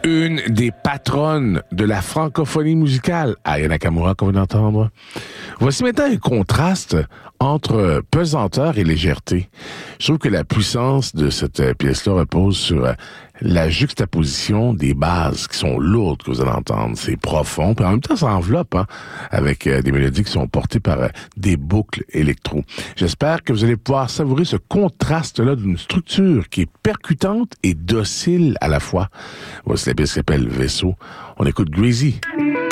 une des patronnes de la francophonie musicale, Aya Nakamura, qu'on vient d'entendre. Voici maintenant un contraste entre pesanteur et légèreté. Je trouve que la puissance de cette pièce-là repose sur la juxtaposition des bases qui sont lourdes que vous allez entendre. C'est profond, puis en même temps, ça enveloppe avec des mélodies qui sont portées par des boucles électro. J'espère que vous allez pouvoir savourer ce contraste-là d'une structure qui est percutante et docile à la fois. Voici la pièce qui s'appelle Vaisseau. On écoute Greasy.